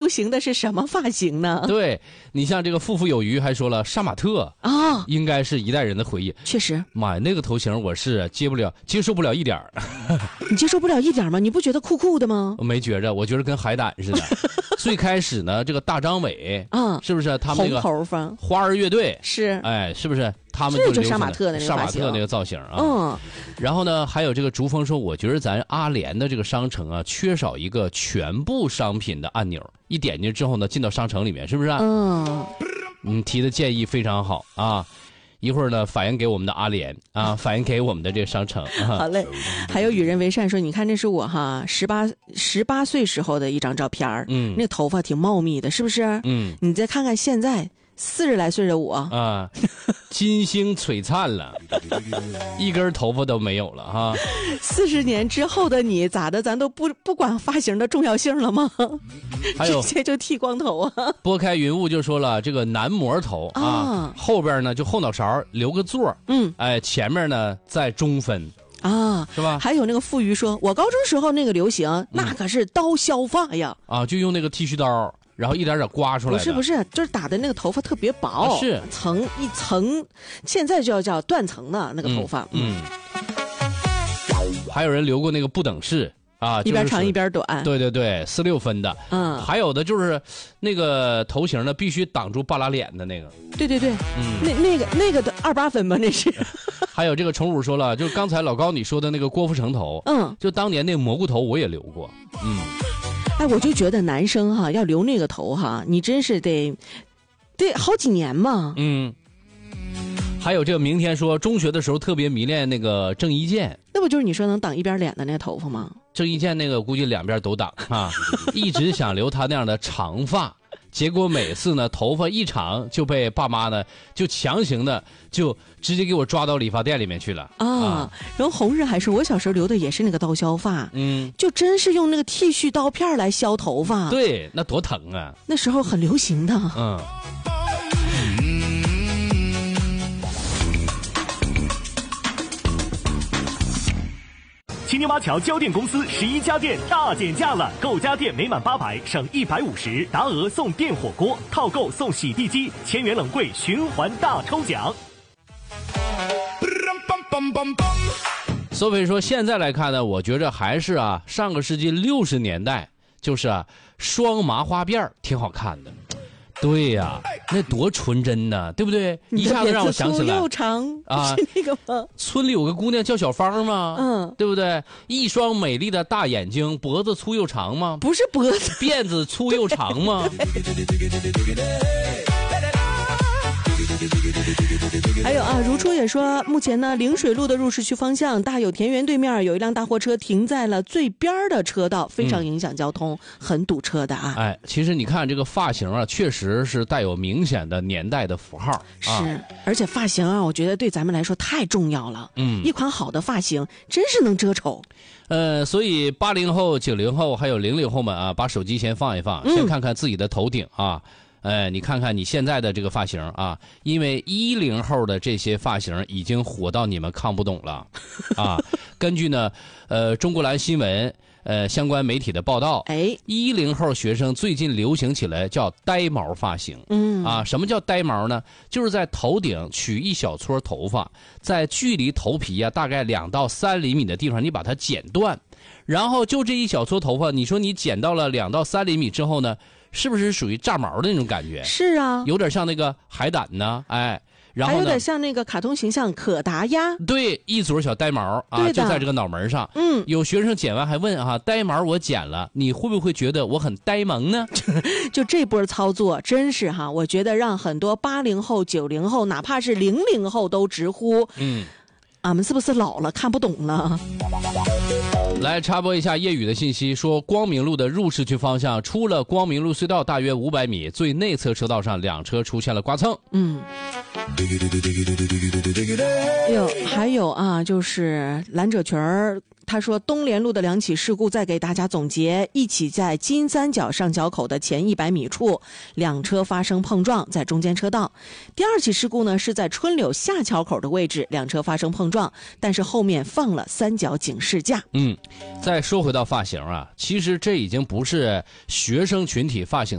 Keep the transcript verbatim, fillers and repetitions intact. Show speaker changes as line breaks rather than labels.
行的是什么发型呢？
对，你像这个富富有余还说了，杀马特
啊，
应该是一代人的回忆。
确实，
妈呀，那个头型我是接不了，接受不了一点儿。
你接受不了一点吗？你不觉得酷酷的吗？
我没觉着，我觉得跟海胆似的。最开始呢，这个大张伟啊，是不是他们那个
红头发
花儿乐队
是？
哎，是不是他们
就杀马特的那个
杀马特那个造型啊？
嗯。
然后呢，还有这个竹峰说，我觉得咱阿联的这个商城啊，缺少一个全部商品的按钮，一点进去之后呢，进到商城里面，是不是？
嗯。
你提的建议非常好啊。一会儿呢，反映给我们的阿联啊，反映给我们的这个商城。啊、
好嘞，还有与人为善说，你看这是我哈十八十八岁时候的一张照片嗯，那头发挺茂密的，是不是？嗯，你再看看现在四十来岁的我
啊，金星璀璨了，一根头发都没有了哈。
四十年之后的你咋的？咱都不不管发型的重要性了吗？
还有
直接就剃光头啊！
拨开云雾就说了，这个男模头啊，啊后边呢就后脑勺留个座，嗯，哎，前面呢在中分。啊，是吧？
还有那个富余说，我高中时候那个流行，嗯、那可是刀削发呀！
啊，就用那个剃须刀。然后一点点刮出来的，
不是不是，就是打的那个头发特别薄，
啊、是
层一层，现在就要叫断层的那个头发。
嗯，嗯还有人留过那个不等式啊，
一边长一边短。
对对对，四六分的。嗯，还有的就是那个头型呢，必须挡住半拉脸的那个。
对对对，嗯，那那个那个的二八分吧，那是。
还有这个宠武说了，就是刚才老高你说的那个郭富城头，嗯，就当年那蘑菇头我也留过，嗯。
哎，我就觉得男生哈要留那个头哈，你真是得得好几年嘛。
嗯，还有这个明天说，中学的时候特别迷恋那个郑伊健，
那不就是你说能挡一边脸的那个头发吗？
郑伊健那个估计两边都挡啊，一直想留他那样的长发。结果每次呢，头发一长就被爸妈呢就强行的就直接给我抓到理发店里面去了啊。
啊然后红日还是我小时候留的也是那个刀削发，嗯，就真是用那个剃须刀片来削头发，
对，那多疼啊！
那时候很流行的，
嗯。
青牛马桥交电公司十一家电大减价了，购家电每满八百省一百五十，达额送电火锅，套购送洗地机，千元冷柜循环大抽奖。
索菲说，现在来看呢，我觉着还是啊，上个世纪六十年代，就是啊，双麻花辫挺好看的。对呀、啊，那多纯真呐，对不对？一下子让我想起来
又长啊，是那个吗？
村里有个姑娘叫小芳吗？嗯，对不对？一双美丽的大眼睛，脖子粗又长吗？
不是脖子，
辫子粗又长吗？
还有啊，如初也说，目前呢，陵水路的入市区方向大有田园对面有一辆大货车停在了最边的车道，非常影响交通，嗯、很堵车的啊。
哎，其实你看这个发型啊，确实是带有明显的年代的符号。
是，啊、而且发型啊，我觉得对咱们来说太重要了。嗯，一款好的发型真是能遮丑。
呃，所以八零后、九零后还有零零后们啊，把手机先放一放，嗯、先看看自己的头顶啊。哎，你看看你现在的这个发型啊，因为一零后的这些发型已经火到你们看不懂了啊。根据呢，呃，中国蓝新闻呃相关媒体的报道，哎，一零后学生最近流行起来叫呆毛发型。嗯啊，什么叫呆毛呢？就是在头顶取一小撮头发，在距离头皮啊大概两到三厘米的地方，你把它剪断，然后就这一小撮头发，你说你剪到了两到三厘米之后呢？是不是属于炸毛的那种感觉？
是啊，
有点像那个海胆呢，哎，然后
还有点像那个卡通形象可达鸭。
对，一撮小呆毛啊，就在这个脑门上。嗯，有学生剪完还问啊，呆毛我剪了，你会不会觉得我很呆萌呢？
就这波操作真是哈，我觉得让很多八零后、九零后，哪怕是零零后都直呼，嗯，俺们是不是老了看不懂了？
来插播一下夜雨的信息，说光明路的入市区方向出了光明路隧道大约五百米，最内侧车道上两车出现了刮蹭。嗯，
有还有啊，就是蓝者群儿。他说东联路的两起事故再给大家总结，一起在金三角上桥口的前一百米处，两车发生碰撞，在中间车道。第二起事故呢是在春柳下桥口的位置，两车发生碰撞，但是后面放了三角警示架。
嗯，再说回到发型啊，其实这已经不是学生群体发型